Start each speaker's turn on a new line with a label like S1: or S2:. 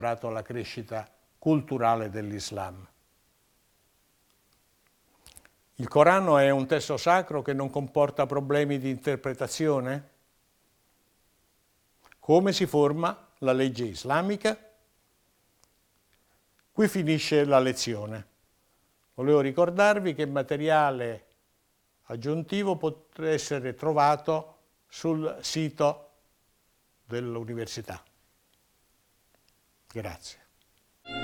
S1: alla crescita culturale dell'Islam. Il Corano è un testo sacro che non comporta problemi di interpretazione? Come si forma la legge islamica? Qui finisce la lezione. Volevo ricordarvi che materiale aggiuntivo può essere trovato sul sito dell'università. Grazie.